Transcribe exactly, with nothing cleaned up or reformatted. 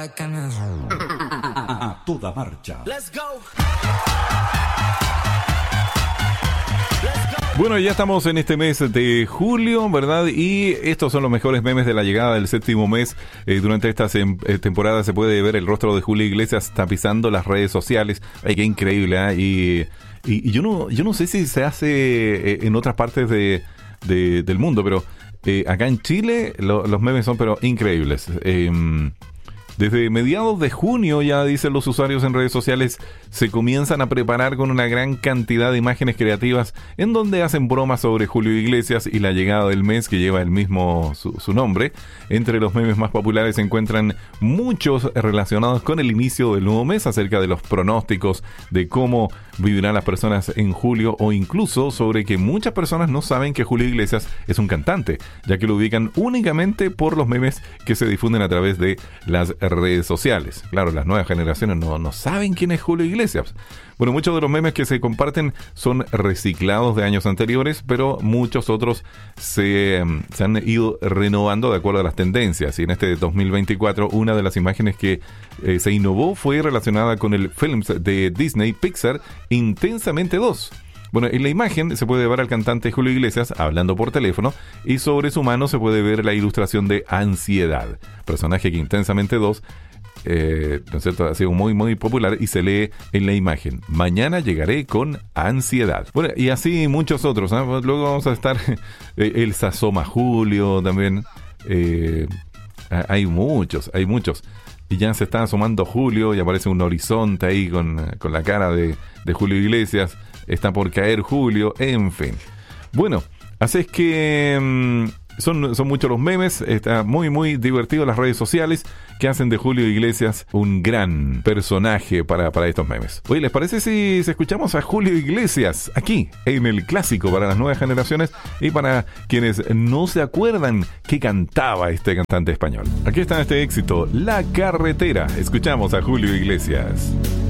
A toda marcha. Let's go. Bueno, ya estamos en este mes de julio, ¿verdad? Y estos son los mejores memes de la llegada del séptimo mes. Eh, durante esta sem- eh, temporada se puede ver el rostro de Julio Iglesias tapizando las redes sociales. Ay, qué increíble, ¿eh? Y, y, y yo no yo no sé si se hace eh, en otras partes de, de, del mundo, pero eh, acá en Chile lo, los memes son pero increíbles. Eh, Desde mediados de junio, ya dicen los usuarios en redes sociales, se comienzan a preparar con una gran cantidad de imágenes creativas en donde hacen bromas sobre Julio Iglesias y la llegada del mes que lleva el mismo su, su nombre. Entre los memes más populares se encuentran muchos relacionados con el inicio del nuevo mes, acerca de los pronósticos de cómo vivirán las personas en julio, o incluso sobre que muchas personas no saben que Julio Iglesias es un cantante, ya que lo ubican únicamente por los memes que se difunden a través de las redes sociales. Claro, las nuevas generaciones no, no saben quién es Julio Iglesias. Bueno, muchos de los memes que se comparten son reciclados de años anteriores, pero muchos otros se, se han ido renovando de acuerdo a las tendencias. Y en este dos mil veinticuatro, una de las imágenes que eh, se innovó fue relacionada con el film de Disney Pixar, Intensamente dos. Bueno, en la imagen se puede ver al cantante Julio Iglesias hablando por teléfono, y sobre su mano se puede ver la ilustración de Ansiedad, personaje que Intensamente dos, eh, ¿no es cierto?, ha sido muy muy popular, y se lee en la imagen: mañana llegaré con ansiedad. Bueno, y así muchos otros, ¿eh? Luego vamos a estar el se asoma Julio también. Eh, hay muchos, hay muchos. Y ya se está asomando Julio y aparece un horizonte ahí con, con la cara de, de Julio Iglesias. Está por caer Julio, en fin. Bueno, así es que mmm, son, son muchos los memes. Está muy, muy divertido las redes sociales que hacen de Julio Iglesias un gran personaje para, para estos memes. Oye, ¿les parece si, si escuchamos a Julio Iglesias aquí, en el clásico, para las nuevas generaciones y para quienes no se acuerdan que cantaba este cantante español? Aquí está este éxito, La Carretera. Escuchamos a Julio Iglesias.